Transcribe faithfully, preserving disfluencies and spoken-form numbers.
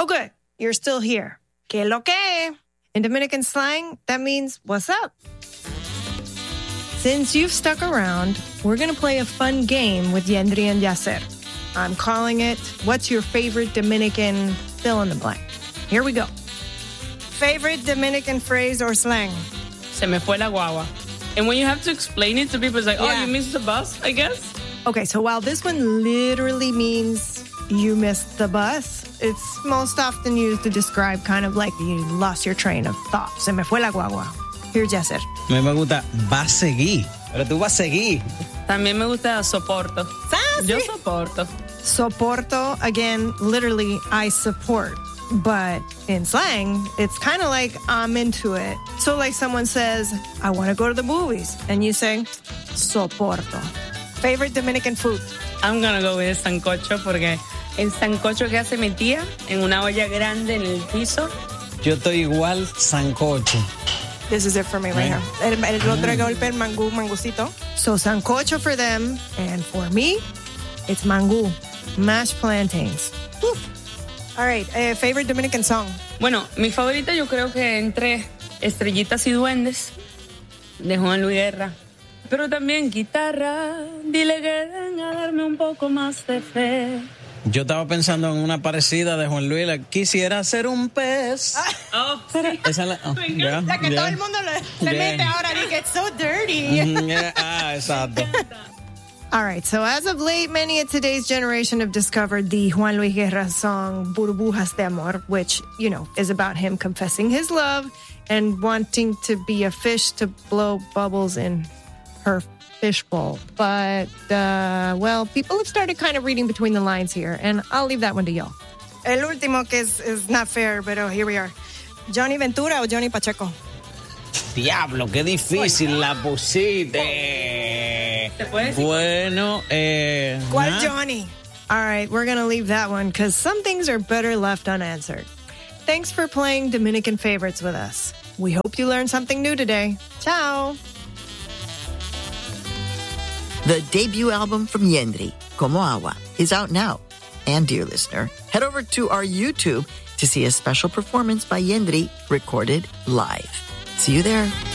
Oh, good. You're still here. Que lo que? In Dominican slang, that means, what's up? Since you've stuck around, we're going to play a fun game with Yendri and Yacer. I'm calling it, what's your favorite Dominican fill in the blank? Here we go. Favorite Dominican phrase or slang? Se me fue la guagua. And when you have to explain it to people, it's like, Yeah. oh, you missed the bus, I guess? Okay, so while this one literally means you missed the bus, it's most often used to describe kind of like you lost your train of thought. Se me fue la guagua. Here's Yacer. A mí me gusta, va a seguir. Pero tú vas a seguir. También me gusta soporto. Ah, Yo sí. soporto. Soporto, again, literally, I support. But in slang, it's kind of like I'm into it. So like someone says, I want to go to the movies. And you say, soporto. Favorite Dominican food? I'm gonna go with el sancocho porque el sancocho que hace mi tía en una olla grande en el piso. Yo estoy igual, sancocho. This is it for me right here. El, el otro golpe, el mangú, mangucito. So sancocho for them. And for me, it's mangú. Mashed plantains. Oof. All right, eh, favorite Dominican song? Bueno, mi favorita yo creo que entre Estrellitas y Duendes de Juan Luis Guerra. Pero también guitarra, dile que venga a darme un poco más de fe. Yo estaba pensando en una parecida de Juan Luis. la- Quisiera ser un pez. Oh, sí. Esa es la, oh, ya, La que ya. todo el mundo le, le Yeah. mete ahora y que it's so dirty. Mm, yeah, ah, exacto. All right, so as of late, many of today's generation have discovered the Juan Luis Guerra song Burbujas de Amor, which, you know, is about him confessing his love and wanting to be a fish to blow bubbles in her fishbowl. But, uh, well, people have started kind of reading between the lines here, and I'll leave that one to y'all. El último, que es, is not fair, but oh, here we are. Johnny Ventura o Johnny Pacheco? Diablo, qué difícil la pusiste. ¿Se puede decir? Bueno, eh. ¿Cuál nah. Johnny? All right, we're going to leave that one because some things are better left unanswered. Thanks for playing Dominican Favorites with us. We hope you learned something new today. Ciao. The debut album from Yendri, Como Agua, is out now. And dear listener, head over to our YouTube to see a special performance by Yendri recorded live. See you there.